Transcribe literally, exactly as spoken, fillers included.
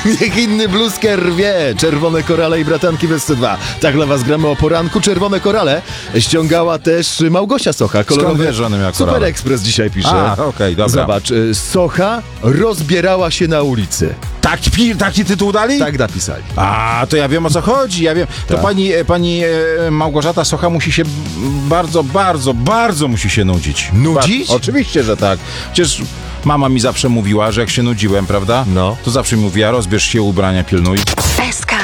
Niech inny bluzkę rwie. Czerwone korale i bratanki w S C dwa. Tak dla was gramy o poranku. Czerwone korale ściągała też Małgosia Socha. Skąd wiesz, że one miała korale? Super Express dzisiaj pisze. A, okej, okay, dobra. Zobacz, y, Socha rozbierała się na ulicy. Taki, taki tytuł dali? Tak napisali. A, to ja wiem, o co chodzi, ja wiem. To Tak. pani, pani e, Małgorzata Socha musi się bardzo, bardzo, bardzo musi się nudzić. Nudzić? Ba- oczywiście, że tak. Przecież mama mi zawsze mówiła, że jak się nudziłem, prawda? No. To zawsze mi mówiła, rozbierz się, ubrania pilnuj.